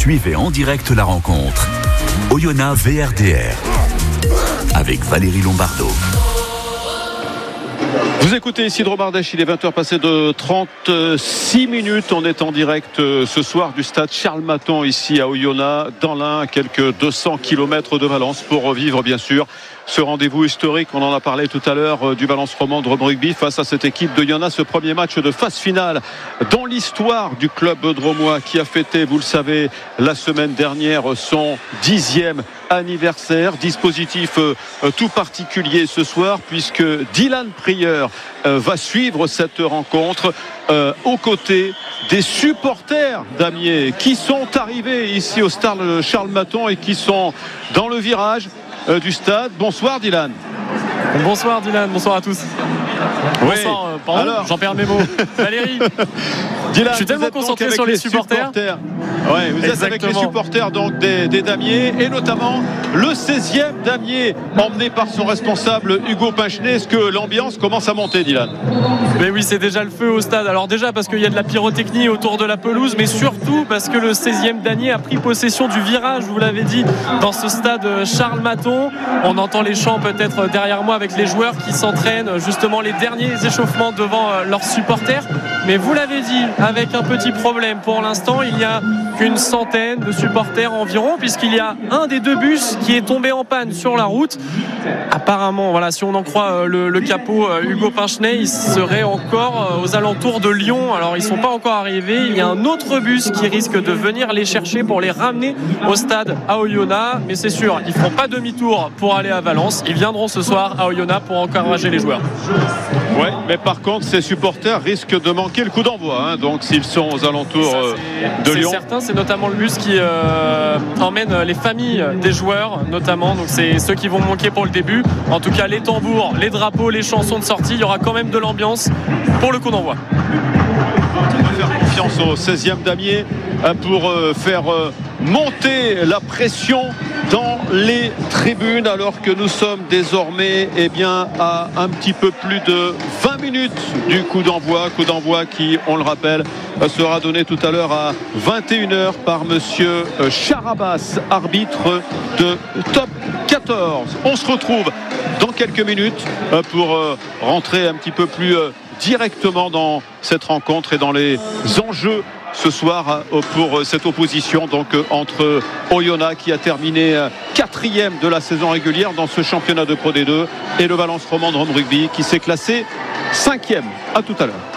Suivez en direct la rencontre. Oyonnax VRDR avec Valérie Lombardo. Vous écoutez Isidro Bardèche, il est 20h passé de 36 minutes. On est en direct ce soir du stade Charles Maton ici à Oyonnax, dans l'Ain, à quelques 200 km de Valence, pour revivre bien sûr ce rendez-vous historique. On en a parlé tout à l'heure du Valence Romande Rugby face à cette équipe de Oyonnax. Ce premier match de phase finale dans l'histoire du club drômois qui a fêté, vous le savez, la semaine dernière son 10e anniversaire. Dispositif tout particulier ce soir puisque Dylan Prieur va suivre cette rencontre aux côtés des supporters d'Amiers qui sont arrivés ici au stade Charles Maton et qui sont dans le virage du stade. Bonsoir Dylan. Bonsoir Dylan, bonsoir à tous. Bonsoir, pardon, alors... j'en perds mes mots. Valérie, Dylan, je suis tellement concentré sur les supporters. Ouais, vous êtes avec les supporters donc des Damiers et notamment le 16e Damiers emmené par son responsable Hugo Pinchenet. Est-ce que l'ambiance commence à monter, Dylan? Mais oui, c'est déjà le feu au stade. Alors déjà parce qu'il y a de la pyrotechnie autour de la pelouse, mais surtout parce que le 16e Damiers a pris possession du virage, vous l'avez dit, dans ce stade Charles Maton. On entend les chants peut-être derrière moi avec les joueurs qui s'entraînent justement les derniers échauffements devant leurs supporters. Mais vous l'avez dit, avec un petit problème pour l'instant, il n'y a qu'une centaine de supporters environ, puisqu'il y a un des deux bus qui est tombé en panne sur la route. Apparemment, voilà, si on en croit le capot Hugo Pinchenet, il serait encore aux alentours de Lyon. Alors ils ne sont pas encore arrivés. Il y a un autre bus qui risque de venir les chercher pour les ramener au stade à Oyonnax. Mais c'est sûr, ils ne feront pas demi-tour pour aller à Valence. Ils viendront ce soir à Oyonnax pour encourager les joueurs. Ouais, mais par contre, ces supporters risquent de manquer le coup d'envoi. Donc s'ils sont aux alentours de Lyon. C'est certain, c'est notamment le bus qui emmène les familles des joueurs, notamment. Donc c'est ceux qui vont manquer pour le début. En tout cas, les tambours, les drapeaux, les chansons de sortie, il y aura quand même de l'ambiance pour le coup d'envoi. On va faire confiance au 16e Damiers pour faire monter la pression dans les tribunes, alors que nous sommes désormais à un petit peu plus de 20 minutes du coup d'envoi qui, on le rappelle, sera donné tout à l'heure à 21h par monsieur Charabas, arbitre de Top 14. On se retrouve dans quelques minutes pour rentrer un petit peu plus directement dans cette rencontre et dans les enjeux ce soir pour cette opposition donc entre Oyonnax qui a terminé 4e de la saison régulière dans ce championnat de Pro D2 et le Valence Romande Rugby qui s'est classé 5e. À tout à l'heure.